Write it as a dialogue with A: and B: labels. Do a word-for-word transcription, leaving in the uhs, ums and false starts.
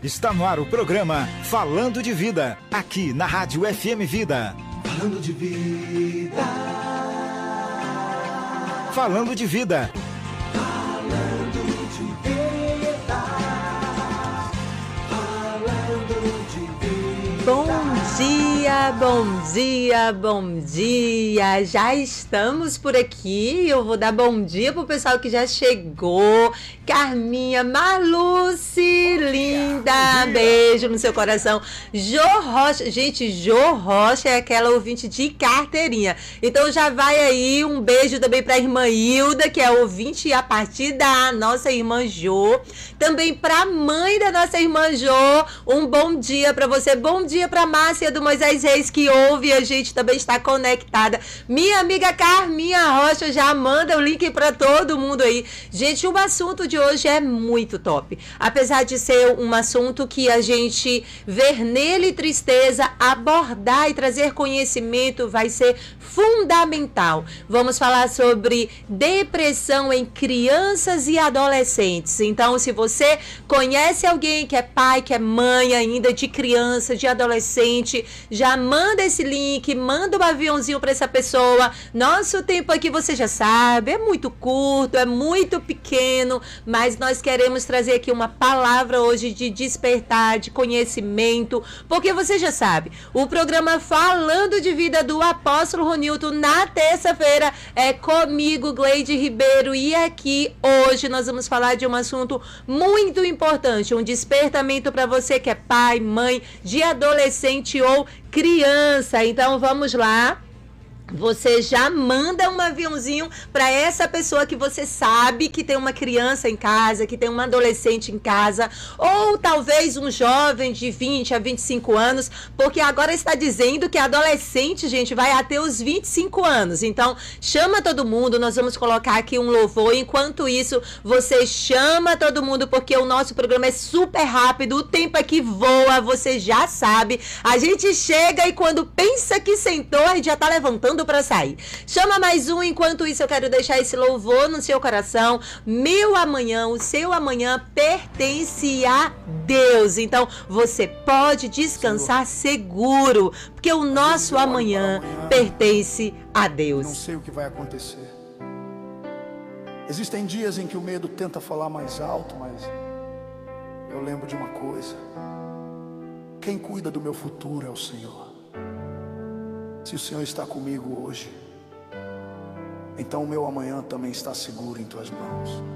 A: Está no ar o programa Falando de Vida, aqui na Rádio F M Vida.
B: Falando de vida.
A: Falando de Vida.
B: Falando de vida. Falando de vida.
C: Bom dia, bom dia, bom dia. Já estamos por aqui. Eu vou dar bom dia pro pessoal que já chegou. Carminha, Marluce, linda, beijo no seu coração. Jô Rocha, gente, Jô Rocha é aquela ouvinte de carteirinha. Então já vai aí um beijo também para a irmã Hilda, que é ouvinte a partir da nossa irmã Jô. Também para a mãe da nossa irmã Jô, um bom dia para você. Bom dia para Márcia do Moisés Reis, que ouve a gente, também está conectada. Minha amiga Carminha Rocha já manda o link para todo mundo aí. Gente, o assunto de hoje é muito top. Apesar de ser um assunto que a gente ver nele tristeza, abordar e trazer conhecimento vai ser fundamental. Vamos falar sobre depressão em crianças e adolescentes. Então, se você conhece alguém que é pai, que é mãe ainda de criança, de adolescente, já manda esse link, manda um aviãozinho para essa pessoa. Nosso tempo aqui, você já sabe, é muito curto, é muito pequeno, mas nós queremos trazer aqui uma palavra hoje de despertar, de conhecimento, porque você já sabe, o programa Falando de Vida do Apóstolo Ronilton na terça-feira é comigo, Gleide Ribeiro, e aqui hoje nós vamos falar de um assunto muito importante, um despertamento para você que é pai, mãe, de adolescente ou criança. Então vamos lá. Você já manda um aviãozinho para essa pessoa que você sabe que tem uma criança em casa, que tem um adolescente em casa, ou talvez um jovem de vinte a vinte e cinco anos, porque agora está dizendo que adolescente, gente, vai até os vinte e cinco anos. Então, chama todo mundo, nós vamos colocar aqui um louvor. Enquanto isso, você chama todo mundo, porque o nosso programa é super rápido, o tempo aqui voa, você já sabe. A gente chega e quando pensa que sentou, a gente já tá levantando para sair. Chama mais um. Enquanto isso, eu quero deixar esse louvor no seu coração. Meu amanhã, o seu amanhã pertence a Deus. Então, você pode descansar seguro, porque o nosso amanhã pertence a Deus.
D: Não sei o que vai acontecer. Existem dias em que o medo tenta falar mais alto, mas eu lembro de uma coisa: quem cuida do meu futuro é o Senhor. Se o Senhor está comigo hoje, então o meu amanhã também está seguro em tuas mãos.